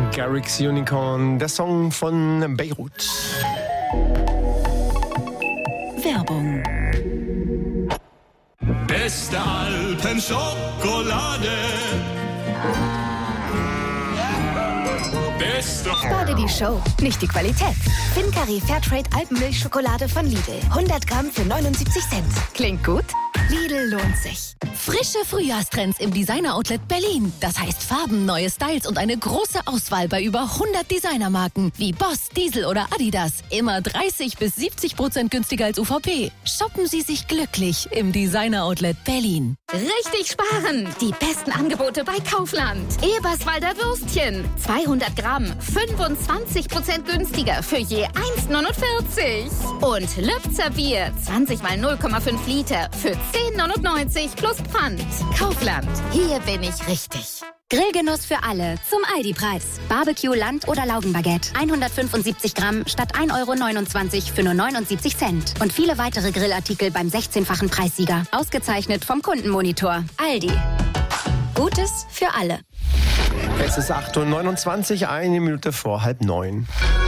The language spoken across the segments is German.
Garrix Unicorn, der Song von Beirut. Werbung. Beste Alpenschokolade. Spar dir die Show, nicht die Qualität. Fincari Fairtrade Alpenmilchschokolade von Lidl. 100 Gramm für 79 Cent. Klingt gut? Lidl lohnt sich. Frische Frühjahrstrends im Designer-Outlet Berlin. Das heißt Farben, neue Styles und eine große Auswahl bei über 100 Designermarken wie Boss, Diesel oder Adidas. Immer 30-70% günstiger als UVP. Shoppen Sie sich glücklich im Designer-Outlet Berlin. Richtig sparen! Die besten Angebote bei Kaufland. Eberswalder Würstchen. 200 Gramm, 25% günstiger für je 1,49. Und Lübzer Bier. 20 mal 0,5 Liter für 10,99 plus Pfand. Kaufland. Hier bin ich richtig. Grillgenuss für alle zum Aldi-Preis. Barbecue, Land- oder Laugenbaguette. 175 Gramm statt 1,29 € für nur 79 Cent. Und viele weitere Grillartikel beim 16-fachen Preissieger. Ausgezeichnet vom Kundenmonitor. Aldi. Gutes für alle. Es ist 8:29 Uhr, 1 Minute vor 8:30.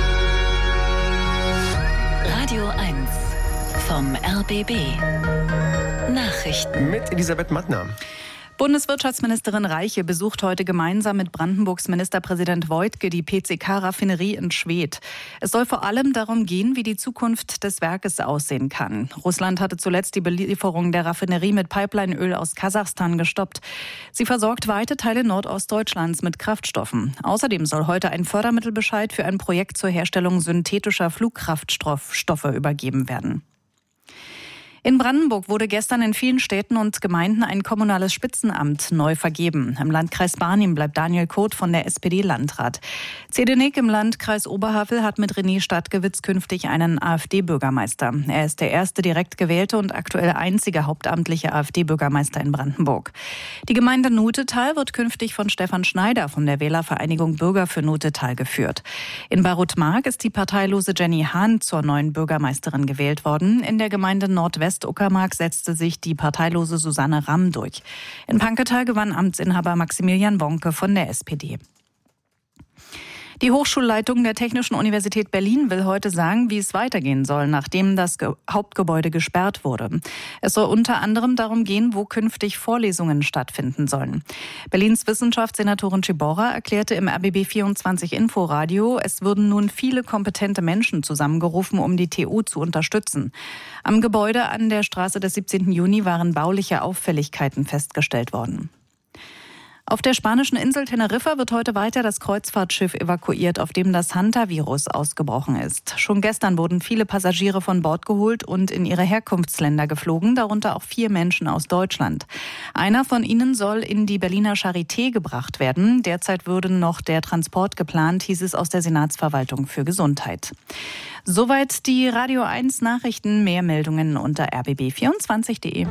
Radio 1 vom RBB. Nachrichten. Mit Elisabeth Mattner. Bundeswirtschaftsministerin Reiche besucht heute gemeinsam mit Brandenburgs Ministerpräsident Woidke die PCK-Raffinerie in Schwedt. Es soll vor allem darum gehen, wie die Zukunft des Werkes aussehen kann. Russland hatte zuletzt die Belieferung der Raffinerie mit Pipelineöl aus Kasachstan gestoppt. Sie versorgt weite Teile Nordostdeutschlands mit Kraftstoffen. Außerdem soll heute ein Fördermittelbescheid für ein Projekt zur Herstellung synthetischer Flugkraftstoffe übergeben werden. In Brandenburg wurde gestern in vielen Städten und Gemeinden ein kommunales Spitzenamt neu vergeben. Im Landkreis Barnim bleibt Daniel Koth von der SPD Landrat. Ziedenik im Landkreis Oberhavel hat mit René Stadtgewitz künftig einen AfD-Bürgermeister. Er ist der erste direkt gewählte und aktuell einzige hauptamtliche AfD-Bürgermeister in Brandenburg. Die Gemeinde Nutetal wird künftig von Stefan Schneider von der Wählervereinigung Bürger für Nutetal geführt. In Barut-Mark ist die parteilose Jenny Hahn zur neuen Bürgermeisterin gewählt worden. In der Gemeinde Nordwest-Uckermark setzte sich die parteilose Susanne Ramm durch. In Panketal gewann Amtsinhaber Maximilian Bonke von der SPD. Die Hochschulleitung der Technischen Universität Berlin will heute sagen, wie es weitergehen soll, nachdem das Hauptgebäude gesperrt wurde. Es soll unter anderem darum gehen, wo künftig Vorlesungen stattfinden sollen. Berlins Wissenschaftssenatorin Ciborra erklärte im RBB24 Inforadio, es würden nun viele kompetente Menschen zusammengerufen, um die TU zu unterstützen. Am Gebäude an der Straße des 17. Juni waren bauliche Auffälligkeiten festgestellt worden. Auf der spanischen Insel Teneriffa wird heute weiter das Kreuzfahrtschiff evakuiert, auf dem das Hantavirus ausgebrochen ist. Schon gestern wurden viele Passagiere von Bord geholt und in ihre Herkunftsländer geflogen, darunter auch 4 Menschen aus Deutschland. Einer von ihnen soll in die Berliner Charité gebracht werden. Derzeit würde noch der Transport geplant, hieß es aus der Senatsverwaltung für Gesundheit. Soweit die Radio 1 Nachrichten. Mehr Meldungen unter rbb24.de.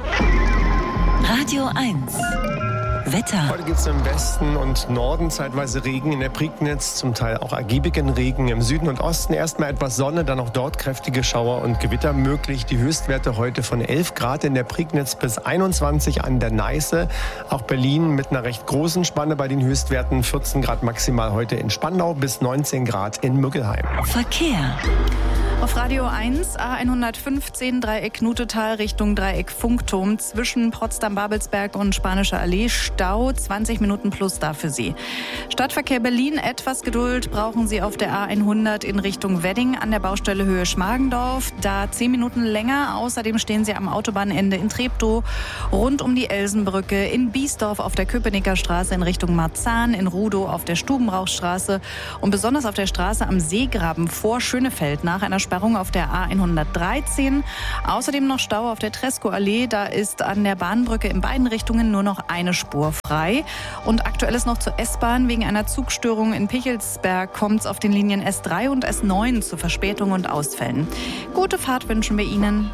Radio 1. Wetter. Heute gibt es im Westen und Norden zeitweise Regen, in der Prignitz zum Teil auch ergiebigen Regen. Im Süden und Osten erstmal etwas Sonne, dann auch dort kräftige Schauer und Gewitter möglich. Die Höchstwerte heute von 11 Grad in der Prignitz bis 21 an der Neiße. Auch Berlin mit einer recht großen Spanne bei den Höchstwerten. 14 Grad maximal heute in Spandau bis 19 Grad in Müggelheim. Verkehr. Auf Radio 1 A115 Dreieck Nutetal Richtung Dreieck Funkturm zwischen Potsdam-Babelsberg und Spanischer Allee Stau, 20 Minuten plus da für Sie. Stadtverkehr Berlin, etwas Geduld brauchen Sie auf der A100 in Richtung Wedding an der Baustelle Höhe Schmargendorf. Da 10 Minuten länger. Außerdem stehen Sie am Autobahnende in Treptow, rund um die Elsenbrücke, in Biesdorf auf der Köpenicker Straße in Richtung Marzahn, in Rudow auf der Stubenrauchstraße und besonders auf der Straße am Seegraben vor Schönefeld nach einer Sperrung auf der A113. Außerdem noch Stau auf der Tresco-Allee. Da ist an der Bahnbrücke in beiden Richtungen nur noch eine Spur frei. Und aktuell ist noch zur S-Bahn. Wegen einer Zugstörung in Pichelsberg kommt es auf den Linien S3 und S9 zu Verspätungen und Ausfällen. Gute Fahrt wünschen wir Ihnen.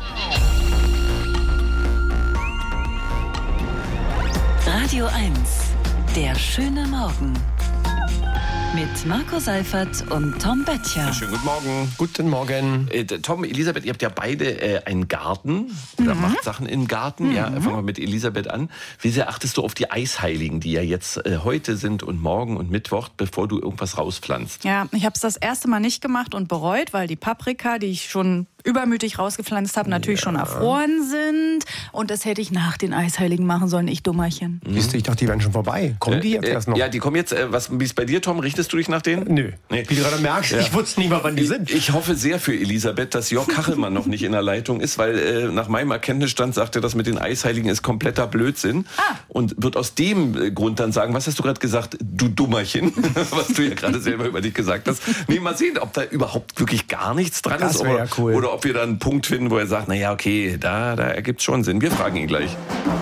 Radio 1. Der schöne Morgen. Mit Marco Seifert und Tom Böttcher. Schönen guten Morgen. Guten Morgen. Tom, Elisabeth, ihr habt ja beide einen Garten. Da macht Sachen im Garten. Ja, fangen wir mit Elisabeth an. Wie sehr achtest du auf die Eisheiligen, die ja jetzt heute sind und morgen und Mittwoch, bevor du irgendwas rauspflanzt? Ja, ich habe es das erste Mal nicht gemacht und bereut, weil die Paprika, die ich schon übermütig rausgepflanzt habe, natürlich schon erfroren sind. Und das hätte ich nach den Eisheiligen machen sollen, ich Dummerchen. Siehst du, ich dachte, die wären schon vorbei. Kommen die jetzt erst noch? Ja, die kommen jetzt. Wie ist bei dir, Tom? Richtest du dich nach denen? Nö. Wie du gerade merkst, ich wusste nicht mal, wann die sind. Ich hoffe sehr für Elisabeth, dass Jörg Kachelmann noch nicht in der Leitung ist, weil nach meinem Erkenntnisstand sagt er, das mit den Eisheiligen ist kompletter Blödsinn. Und wird aus dem Grund dann sagen, was hast du gerade gesagt, du Dummerchen, was du ja gerade selber über dich gesagt hast. Nee, mal sehen, ob da überhaupt wirklich gar nichts dran ist. Ja cool. Oder ob wir da einen Punkt finden, wo er sagt, naja, okay, da ergibt es schon Sinn. Wir fragen ihn gleich.